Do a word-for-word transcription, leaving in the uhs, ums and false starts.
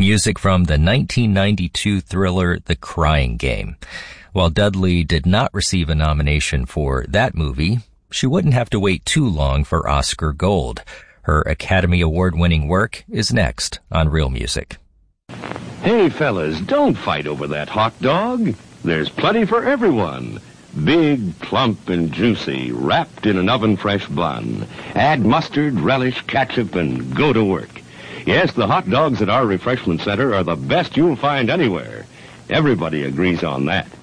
music from the nineteen ninety-two thriller The Crying Game. While Dudley did not receive a nomination for that movie, she wouldn't have to wait too long for Oscar Gold. Her Academy Award-winning work is next on Real Music. Hey, fellas, don't fight over that hot dog. There's plenty for everyone. Big, plump, and juicy, wrapped in an oven-fresh bun. Add mustard, relish, ketchup, and go to work. Yes, the hot dogs at our refreshment center are the best you'll find anywhere. Everybody agrees on that.